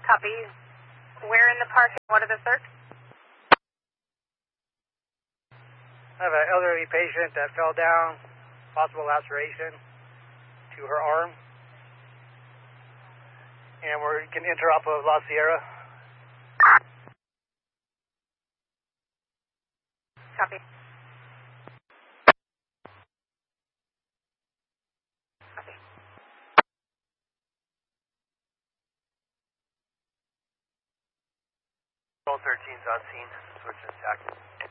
Copy. Where in the park and what are the search? I have an elderly patient that fell down, possible laceration to her arm. And we can enter off of La Sierra. Copy. Copy. 1213's on scene. Switch and tackle.